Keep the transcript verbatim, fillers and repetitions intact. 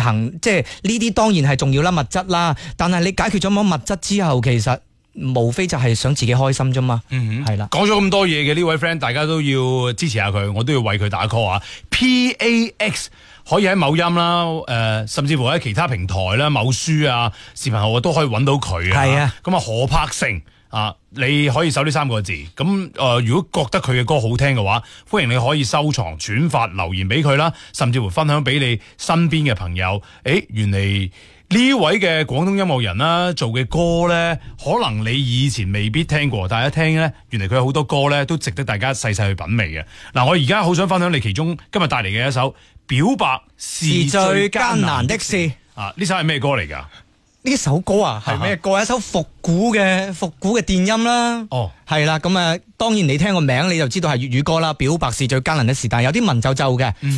行，即係呢啲當然係重要啦，物質啦。但係你解決咗冇物質之後，其實無非就係想自己開心啫嘛。 嗯係啦。 講咗咁多嘢嘅呢位 friend，大家都要支持下佢，我都要為佢打 call 啊。P A X 可以喺某音啦，誒、呃，甚至乎喺其他平台啦、某書啊、視頻號都可以揾到佢啊。 係啊。 咁啊，何柏成啊，你可以搜呢三個字。咁誒、呃，如果覺得佢嘅歌好聽嘅話，歡迎你可以收藏、轉發、留言俾佢啦，甚至乎分享俾你身邊嘅朋友。誒，原嚟呢位嘅廣東音樂人啦，做嘅歌咧，可能你以前未必聽過，但係一聽咧，原嚟佢有好多歌咧，都值得大家細細去品味嘅。嗱，我而家好想分享你其中今日帶嚟嘅一首《表白是最艱難的事》啊！呢首係咩歌嚟㗎？ 呢首歌啊，係咩歌？一首復古嘅復古嘅電音啦。 哦， 係啦，咁啊，當然你聽個名你就知道係粵語歌啦。表白是最艱難的事，但係有啲文縐縐嘅。嗯